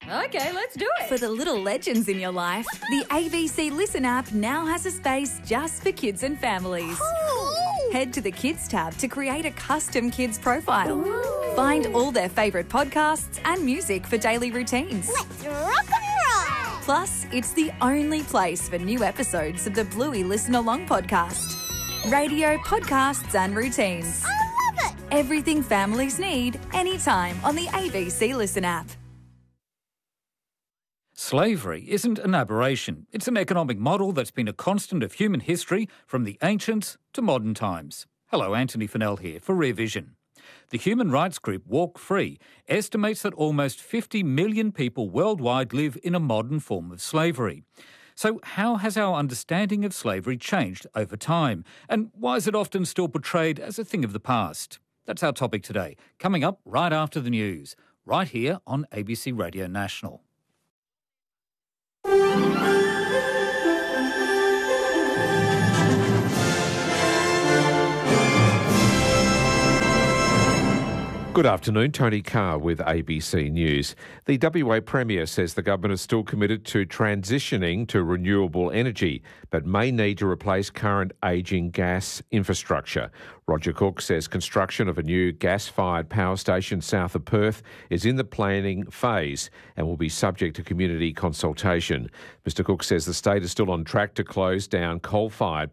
Okay, let's do it. For the little legends in your life, the ABC Listen app now has a space just for kids and families. Cool. Head to the Kids tab to create a custom kids profile. Ooh. Find all their favourite podcasts and music for daily routines. Let's rock and roll. Plus, it's the only place for new episodes of the Bluey Listen Along podcast. Radio, podcasts and routines. I love it. Everything families need, anytime on the ABC Listen app. Slavery isn't an aberration. It's an economic model that's been a constant of human history from the ancients to modern times. Hello, Anthony Fennell here for Rear Vision. The human rights group Walk Free estimates that almost 50 million people worldwide live in a modern form of slavery. So how has our understanding of slavery changed over time? And why is it often still portrayed as a thing of the past? That's our topic today, coming up right after the news, right here on ABC Radio National. Good afternoon, Tony Carr with ABC News. The WA Premier says the government is still committed to transitioning to renewable energy, but may need to replace current ageing gas infrastructure. Roger Cook says construction of a new gas-fired power station south of Perth is in the planning phase and will be subject to community consultation. Mr Cook says the state is still on track to close down coal-fired